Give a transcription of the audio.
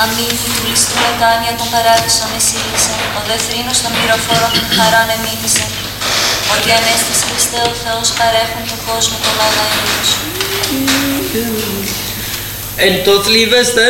Αμήν, η πουλής του μετάνοια των παράδεισων εσύλησε, ο δε θρήνος των μυροφόρων την χαράν εμίλησε. Ότι Ανέστης Χριστέ ο Θεός παρέχουν του κόσμου τον άλλα εμείς. Εν το θλίβεστε